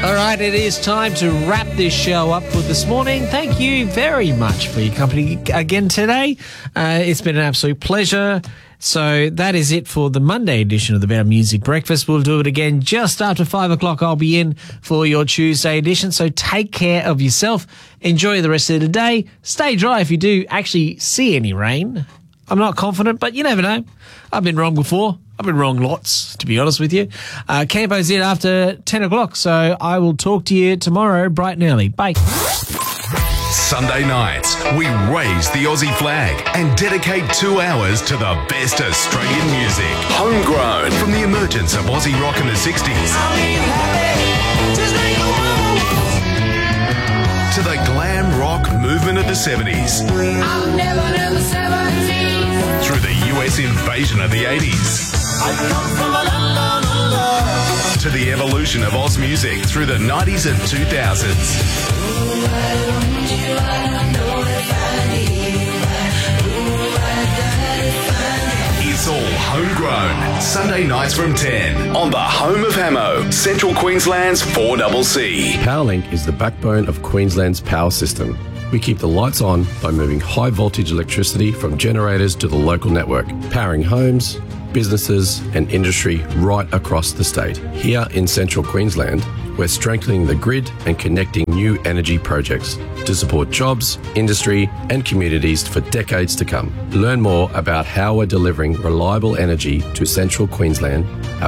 All right, it is time to wrap this show up for this morning. Thank you very much for your company again today. It's been an absolute pleasure. So that is it for the Monday edition of the Better Music Breakfast. We'll do it again just after 5 o'clock. I'll be in for your Tuesday edition. So take care of yourself. Enjoy the rest of the day. Stay dry if you do actually see any rain. I'm not confident, but you never know. I've been wrong before. I've been wrong lots, to be honest with you. Campo's in after 10 o'clock, so I will talk to you tomorrow bright and early. Bye. Sunday nights, we raise the Aussie flag and dedicate 2 hours to the best Australian music. Homegrown, from the emergence of Aussie rock in the 60s to the glam rock movement of the 70s. Through the US invasion of the 80s. To the evolution of Oz music through the 90s and 2000s. It's all homegrown. Sunday nights from 10 on the home of Hamo, Central Queensland's 4CC. Powerlink is the backbone of Queensland's power system. We keep the lights on by moving high voltage electricity from generators to the local network, powering homes, businesses and industry right across the state. Here in Central Queensland, we're strengthening the grid and connecting new energy projects to support jobs, industry and communities for decades to come. Learn more about how we're delivering reliable energy to Central Queensland at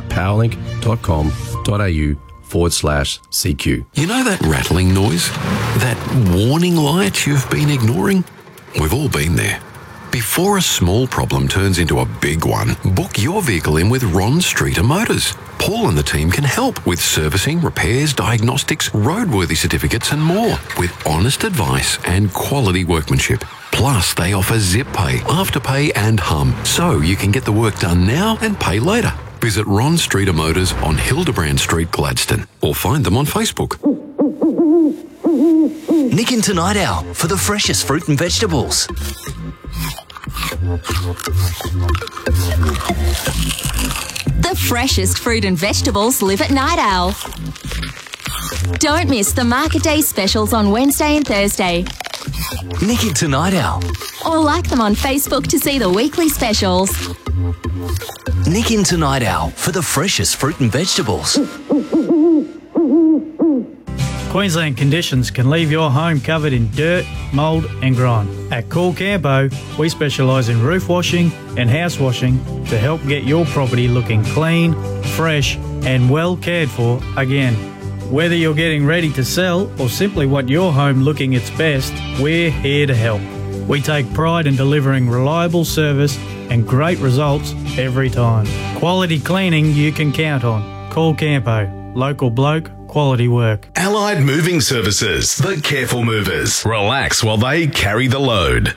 powerlink.com.au/CQ. You know that rattling noise? That warning light you've been ignoring? We've all been there. Before a small problem turns into a big one, book your vehicle in with Ron Streeter Motors. Paul and the team can help with servicing, repairs, diagnostics, roadworthy certificates and more, with honest advice and quality workmanship. Plus, they offer Zip Pay, Afterpay and Hum, so you can get the work done now and pay later. Visit Ron Streeter Motors on Hildebrand Street, Gladstone, or find them on Facebook. Nick into Night Owl for the freshest fruit and vegetables. The freshest fruit and vegetables live at Night Owl. Don't miss the Market Day specials on Wednesday and Thursday. Nick into Night Owl. Or like them on Facebook to see the weekly specials. Nick into Night Owl for the freshest fruit and vegetables. Queensland conditions can leave your home covered in dirt, mould and grime. At Cool Campo, we specialise in roof washing and house washing to help get your property looking clean, fresh and well cared for again. Whether you're getting ready to sell or simply want your home looking its best, we're here to help. We take pride in delivering reliable service and great results every time. Quality cleaning you can count on. Call Campo. Local bloke, quality work. Allied Moving Services, the careful movers. Relax while they carry the load.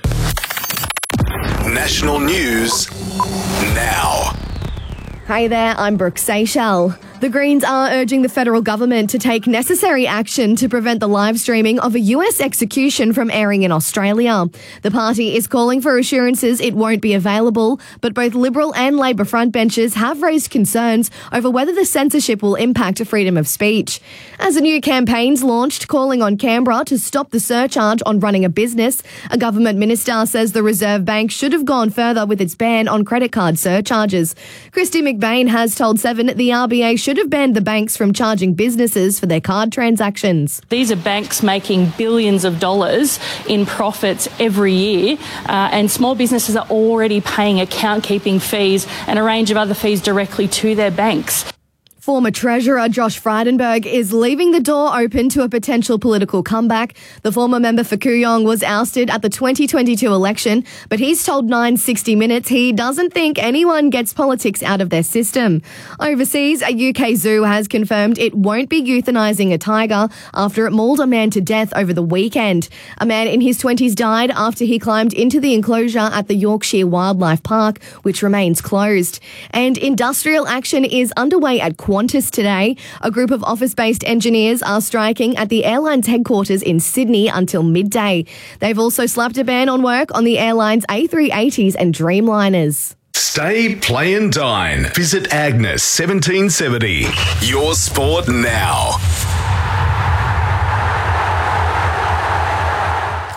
National news now. Hey there, I'm Brooke Seychelles. The Greens are urging the federal government to take necessary action to prevent the live streaming of a US execution from airing in Australia. The party is calling for assurances it won't be available, but both Liberal and Labor frontbenchers have raised concerns over whether the censorship will impact freedom of speech. As a new campaign's launched calling on Canberra to stop the surcharge on running a business, a government minister says the Reserve Bank should have gone further with its ban on credit card surcharges. Christy McBain has told Seven the RBA should have banned the banks from charging businesses for their card transactions. These are banks making billions of dollars in profits every year, and small businesses are already paying account keeping fees and a range of other fees directly to their banks. Former Treasurer Josh Frydenberg is leaving the door open to a potential political comeback. The former member for Kooyong was ousted at the 2022 election, but he's told 960 Minutes he doesn't think anyone gets politics out of their system. Overseas, a UK zoo has confirmed it won't be euthanising a tiger after it mauled a man to death over the weekend. A man in his 20s died after he climbed into the enclosure at the Yorkshire Wildlife Park, which remains closed. And industrial action is underway at Qantas today. A group of office-based engineers are striking at the airline's headquarters in Sydney until midday. They've also slapped a ban on work on the airline's A380s and Dreamliners. Stay, play and dine. Visit Agnes 1770. Your sport now.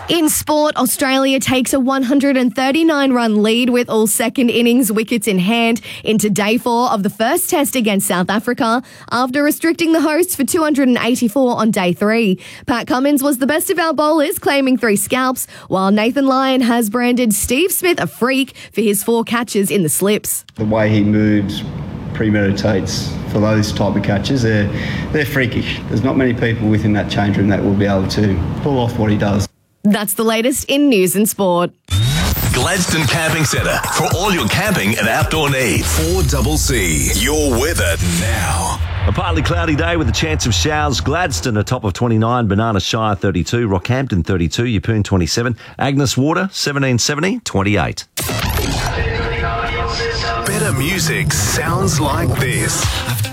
In sport, Australia takes a 139-run lead with all second innings wickets in hand into day 4 of the first test against South Africa after restricting the hosts for 284 on day 3. Pat Cummins was the best of our bowlers, claiming 3 scalps, while Nathan Lyon has branded Steve Smith a freak for his 4 catches in the slips. The way he moves premeditates for those type of catches. They're freakish. There's not many people within that change room that will be able to pull off what he does. That's the latest in news and sport. Gladstone Camping Centre for all your camping and outdoor needs. 4CC, your weather now. A partly cloudy day with a chance of showers. Gladstone, a top of 29, Banana Shire 32, Rockhampton 32, Yeppoon 27, Agnes Water 1770, 28. Better music sounds like this.